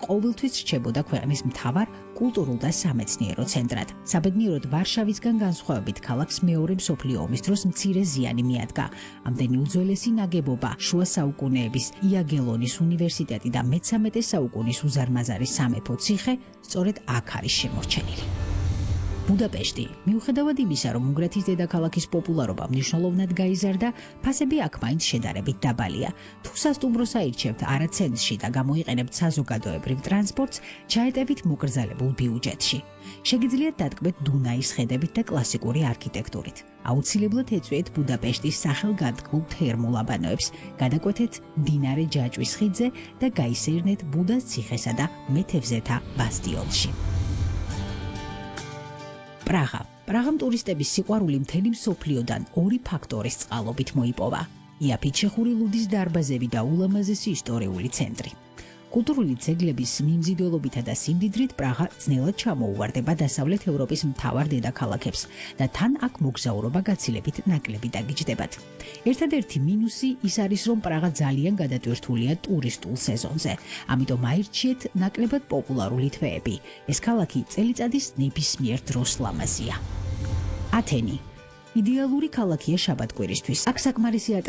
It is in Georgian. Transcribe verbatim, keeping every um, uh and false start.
ყოველთვის რჩებოდა ქვეყნის მთავარ კულტურულ და სამეცნიერო ცენტრად. საბედნიეროდ ვარშავისგან განსხვავებით ქალაქს მეორე მსოფლიო ომის დროს მცირე ზიანი მიადგა. ამდენი უძველესი ნაგებობა, შუა საუკუნეების იაგელონის უნივერსიტეტი და მეცამეტე საუკუნის უზარმაზარი სამეფო ციხე სწორედ აქ არის შემორჩენილი. ბუდაპეშტი, მიუხედავად იმისა, რომ უნგრეთის დედაქალაქის პოპულარობა მნიშვნელოვნად გაიზარდა, ფასები აქ მაინც შედარებით დაბალია. თუ სასტუმროს აირჩევთ არა ცენტრში და გამოიყენებთ საზოგადოებრივ ტრანსპორტს, ჩაეტევით მოკრძალებულ ბიუჯეტში. შეგიძლიათ დატკბეთ დუნაის ხედებით და კლასიკური არქიტექტურით. აუცილებლად ეწვიეთ ბუდაპეშტის სახელგანთქმულ თერმულ აბანოებს, გადაკვეთეთ მდინარე ჯაჭვის ხიდზე და გაისეირნეთ ბუდას ციხესა და მეთევზეთა ბასტიონში. პრაღა. პრაღამ ტურისტების სიყვარული მთელი მსოფლიოდან ორი ფაქტორის წყალობით მოიპოვა. იაფიჩეხური ლუდის დარბაზები და ულამაზესი ისტორიული ცენტრი. კულტურული ძეგლების მიმზიდველობითა და სიმდიდრით პრაღა ძნელად ჩამოუვარდება დასავლეთ ევროპის მთავარ დედაქალაქებს და თან აქ მოგზაურობა გაცილებით ნაკლები დაგიჯდებათ. ერთადერთი მინუსი ის არის, რომ პრაღა ძალიან გადატვირთულია ტურისტულ სეზონზე. ამიტომ აირჩიეთ ნაკლებად პოპულარული თვეები. ეს ქალაქი წელიწადის ნებისმიერ დროს ლამაზია. ათენი. იდეალური ქალაქია შაბათ-კვირისთვის. აქ საკმარისი